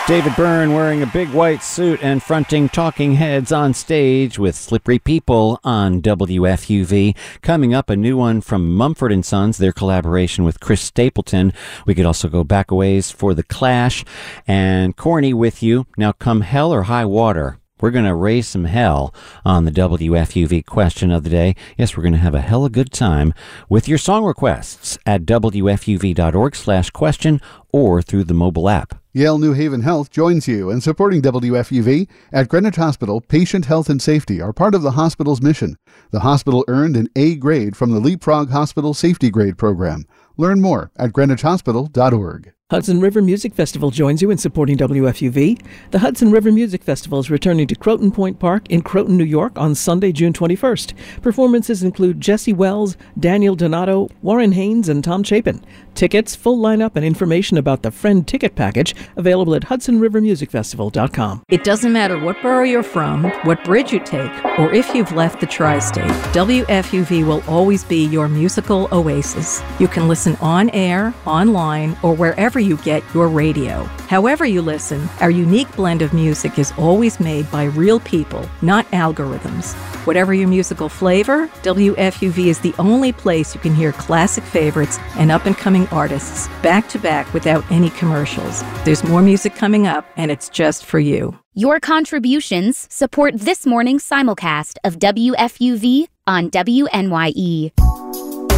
David Byrne wearing a big white suit and fronting Talking Heads on stage with Slippery People on WFUV. Coming up, a new one from Mumford & Sons, their collaboration with Chris Stapleton. We could also go back a ways for The Clash. And Corny with you. Now, come hell or high water, we're going to raise some hell on the WFUV question of the day. Yes, we're going to have a hella good time with your song requests at WFUV.org/question or through the mobile app. Yale New Haven Health joins you in supporting WFUV. At Greenwich Hospital, patient health and safety are part of the hospital's mission. The hospital earned an A grade from the Leapfrog Hospital Safety Grade Program. Learn more at greenwichhospital.org. Hudson River Music Festival joins you in supporting WFUV. The Hudson River Music Festival is returning to Croton Point Park in Croton, New York on Sunday, June 21st. Performances include Jesse Wells, Daniel Donato, Warren Haynes, and Tom Chapin. Tickets, full lineup, and information about the Friend Ticket Package available at HudsonRiverMusicFestival.com. It doesn't matter what borough you're from, what bridge you take, or if you've left the tri-state, WFUV will always be your musical oasis. You can listen on air, online, or wherever you get your radio. However you listen, our unique blend of music is always made by real people, not algorithms. Whatever your musical flavor, WFUV is the only place you can hear classic favorites and up-and-coming artists back-to-back without any commercials. There's more music coming up, and it's just for you. Your contributions support this morning's simulcast of WFUV on WNYE.